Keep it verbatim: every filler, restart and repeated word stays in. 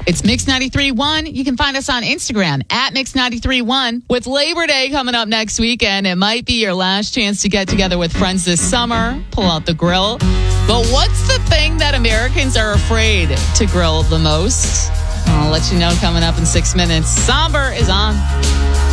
It's Mix ninety-three point one. You can find us on Instagram at Mix ninety-three point one. With Labor Day coming up next weekend, it might be your last chance to get together with friends this summer, pull out the grill. But what's the thing that Americans are afraid to grill the most? I'll let you know coming up in six minutes. Somber is on.